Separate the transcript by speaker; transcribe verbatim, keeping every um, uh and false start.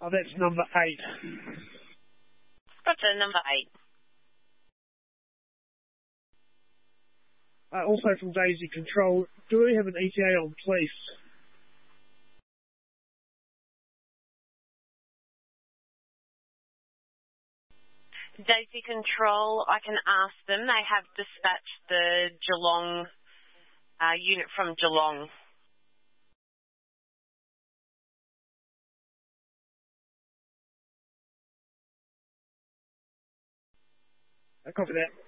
Speaker 1: Oh, that's number eight.
Speaker 2: Gotcha, number eight.
Speaker 1: Uh, also from Daisy Control, do we have an E T A on police?
Speaker 2: Daisy Control, I can ask them. They have dispatched the Geelong uh, unit from Geelong.
Speaker 1: I copy that.